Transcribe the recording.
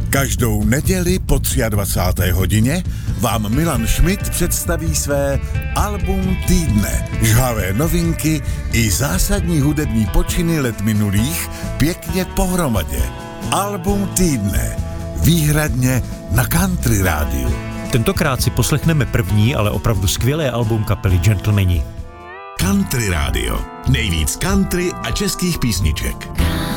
Každou neděli po 23. hodině vám Milan Schmidt představí své album týdne. Žhavé novinky i zásadní hudební počiny let minulých pěkně pohromadě. Album týdne. Výhradně na Country rádiu. Tentokrát si poslechneme první, ale opravdu skvělé album kapely Gentlemani. Country rádio. Nejvíc country a českých písniček.